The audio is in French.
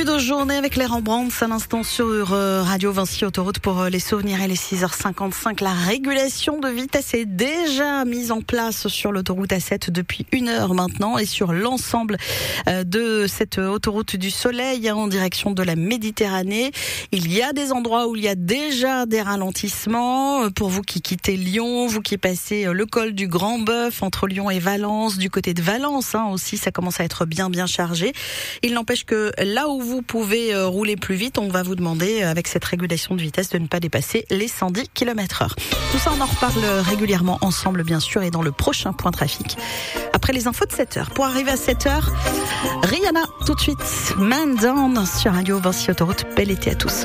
de journée avec les Rembrandt à l'instant sur Radio Vinci Autoroute pour les souvenirs et les 6h55. La régulation de vitesse est déjà mise en place sur l'autoroute A7 depuis 1 heure maintenant et sur l'ensemble de cette autoroute du Soleil en direction de la Méditerranée. Il y a des endroits où il y a déjà des ralentissements. Pour vous qui quittez Lyon, vous qui passez le col du Grand Bœuf entre Lyon et Valence, du côté de Valence aussi, ça commence à être bien chargé. Il n'empêche que là où vous pouvez rouler plus vite, on va vous demander avec cette régulation de vitesse de ne pas dépasser les 110 km/h. Tout ça, on en reparle régulièrement ensemble bien sûr et dans le prochain point trafic. Après les infos de 7h. Pour arriver à 7h, Rihanna tout de suite. Man Down sur Radio Vinci Autoroute. Bel été à tous.